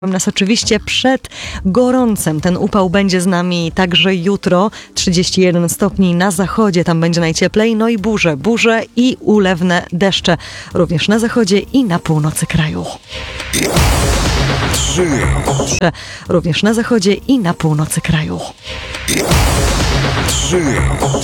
Nas oczywiście przed gorącem. Ten upał będzie z nami także jutro. 31 stopni na zachodzie, tam będzie najcieplej. No i burze i ulewne deszcze. Również na zachodzie i na północy kraju. Również na zachodzie i na północy kraju.